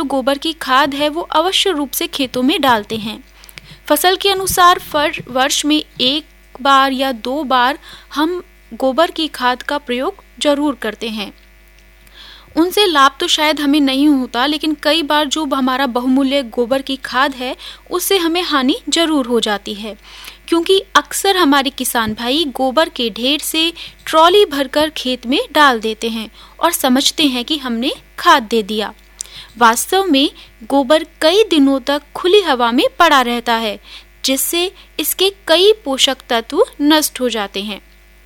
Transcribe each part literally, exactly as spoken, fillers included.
जो गोबर की खाद है वो अवश्य रूप से खेतों में डालते हैं। फसल के अनुसार वर्ष में एक बार या दो बार हम गोबर की खाद का प्रयोग जरूर करते हैं। उनसे लाभ तो शायद हमें नहीं होता, लेकिन कई बार जो हमारा बहुमूल्य गोबर की खाद है उससे हमें हानि जरूर हो जाती है, क्योंकि अक्सर हमारे किसान भाई गोबर के ढेर से ट्रॉली भरकर खेत में डाल देते हैं और समझते हैं कि हमने खाद दे दिया। वास्तव में गोबर कई दिनों तक खुली हवा में पड़ा रहता है, जिससे इसके कई पोषक तत्व नष्ट हो जाते हैं।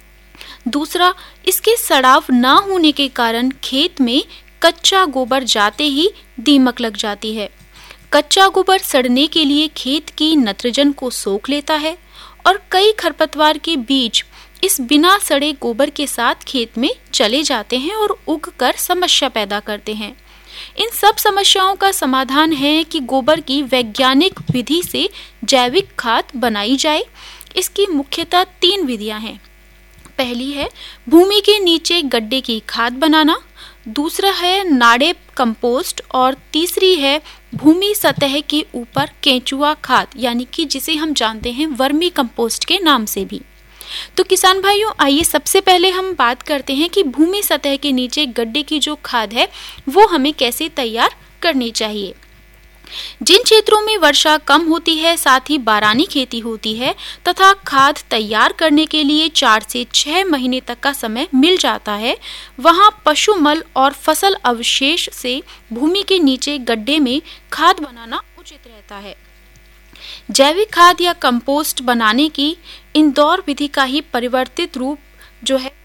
दूसरा, इसके सड़ाव ना होने के कारण खेत में कच्चा गोबर जाते ही दीमक लग जाती है। कच्चा गोबर सड़ने के लिए खेत की नाइट्रोजन को सोख लेता है और कई खरपतवार के बीज इस बिना सड़े गोबर के साथ खेत में चले जाते हैं और उगकर समस्या पैदा करते हैं। इन सब समस्याओं का समाधान है कि गोबर की वैज्ञानिक विधि से जैविक खाद बनाई जाए। इसकी मुख्यतः तीन विधियां हैं। पहली है भूमि के नीचे गड्ढे की खाद बनाना, दूसरा है नाड़े कंपोस्ट और तीसरी है भूमि सतह के ऊपर केंचुआ खाद, यानी कि जिसे हम जानते हैं वर्मी कंपोस्ट के नाम से भी। तो किसान भाइयों, आइए सबसे पहले हम बात करते हैं कि भूमि सतह के नीचे गड्ढे की जो खाद है वो हमें कैसे तैयार करनी चाहिए। जिन क्षेत्रों में वर्षा कम होती है, साथ ही बारानी खेती होती है तथा खाद तैयार करने के लिए चार से छह महीने तक का समय मिल जाता है, वहां पशु मल और फसल अवशेष से भूमि के नीचे गड्ढे में खाद बनाना उचित रहता है। जैविक खाद या कंपोस्ट बनाने की इंदौर विधि का ही परिवर्तित रूप जो है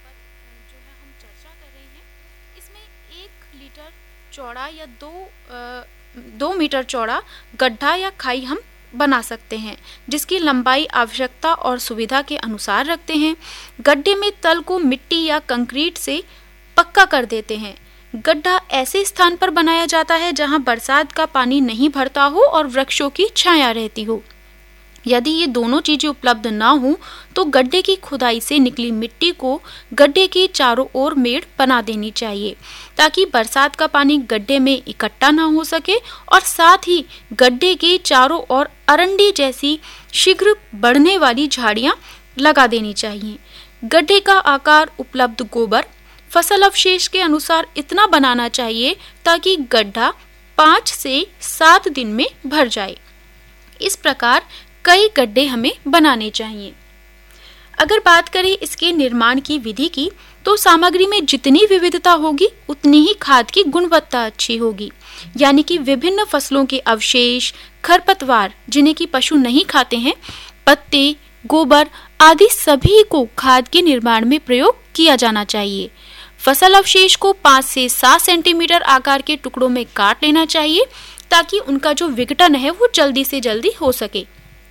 जो है हम चर्चा कर रहे हैं। इसमें एक लीटर चौड़ा या दो आ, दो मीटर चौड़ा गड्ढा या खाई हम बना सकते हैं, जिसकी लंबाई आवश्यकता और सुविधा के अनुसार रखते हैं। गड्ढे में तल को मिट्टी या कंक्रीट से पक्का कर देते हैं। गड्ढा ऐसे स्थान पर बनाया जाता है जहां बरसात का पानी नहीं भरता हो और वृक्षों की छाया रहती हो। यदि ये दोनों चीजें उपलब्ध ना हो तो गड्ढे की खुदाई से निकली मिट्टी को गड्ढे के चारों ओर मेड़ बना देनी चाहिए, ताकि बरसात का पानी गड्ढे में इकट्ठा ना हो सके, और साथ ही गड्ढे के चारों ओर अरंडी जैसी शीघ्र बढ़ने वाली झाड़ियां लगा देनी चाहिए। गड्ढे का आकार उपलब्ध गोबर फसल अवशेष के अनुसार इतना बनाना चाहिए ताकि गड्ढा पाँच से सात दिन में भर जाए। इस प्रकार कई गड्ढे हमें बनाने चाहिए। अगर बात करें इसके निर्माण की विधि की, तो सामग्री में जितनी विविधता होगी उतनी ही खाद की गुणवत्ता अच्छी होगी। यानी कि विभिन्न फसलों के अवशेष, खरपतवार जिन्हें कि पशु नहीं खाते हैं, पत्ते, गोबर आदि सभी को खाद के निर्माण में प्रयोग किया जाना चाहिए। फसल अवशेष को पाँच से सात सेंटीमीटर आकार के टुकड़ों में काट लेना चाहिए, ताकि उनका जो विघटन है वो जल्दी से जल्दी हो सके।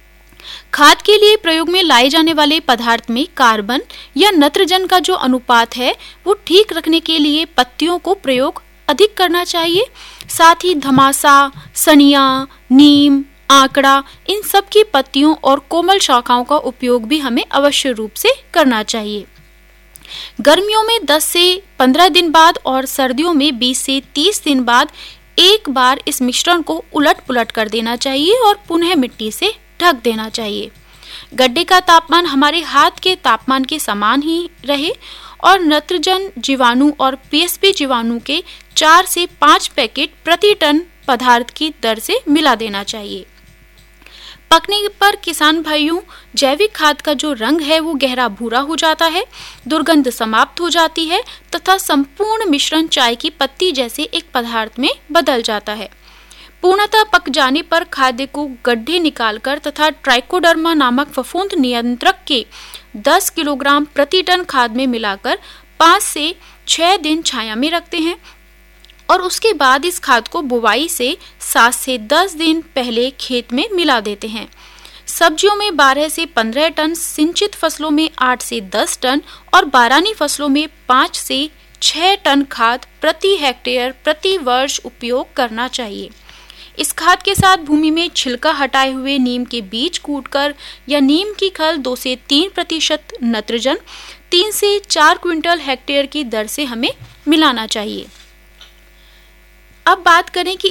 खाद के लिए प्रयोग में लाए जाने वाले पदार्थ में कार्बन या नाइट्रोजन का जो अनुपात है वो ठीक रखने के लिए पत्तियों को प्रयोग अधिक करना चाहिए। साथ ही धमासा, सनिया, नीम, आंकड़ा, इन सब की पत्तियों और कोमल शाखाओं का उपयोग भी हमें अवश्य रूप से करना चाहिए। गर्मियों में दस से पंद्रह दिन बाद और सर्दियों में बीस से तीस दिन बाद एक बार इस मिश्रण को उलट पुलट कर देना चाहिए और पुनः मिट्टी से ढक देना चाहिए। गड्ढे का तापमान हमारे हाथ के तापमान के समान ही रहे और नाइट्रोजन जीवाणु और पीएसपी जीवाणु के चार से पाँच पैकेट प्रति टन पदार्थ की दर से मिला देना चाहिए। पकने पर किसान भाइयों, जैविक खाद का जो रंग है वो गहरा भूरा हो जाता है, दुर्गंध समाप्त हो जाती है तथा संपूर्ण मिश्रण चाय की पत्ती जैसे एक पदार्थ में बदल जाता है। पूर्णतः पक जाने पर खाद्य को गड्ढे निकालकर तथा ट्राइकोडर्मा नामक फफूंद नियंत्रक के दस किलोग्राम प्रति टन खाद में मिलाकर पाँच से छह दिन छाया में रखते हैं और उसके बाद इस खाद को बुवाई से सात से दस दिन पहले खेत में मिला देते हैं। सब्जियों में बारह से पंद्रह टन, सिंचित फसलों में आठ से दस टन और बारानी फसलों में पाँच से छह टन खाद प्रति हेक्टेयर प्रति वर्ष उपयोग करना चाहिए। इस खाद के साथ भूमि में छिलका हटाए हुए नीम के बीज कूटकर या नीम की खल दो से तीन प्रतिशत नाइट्रोजन तीन से चार क्विंटल हेक्टेयर की दर से हमें मिलाना चाहिए। अब बात करें कि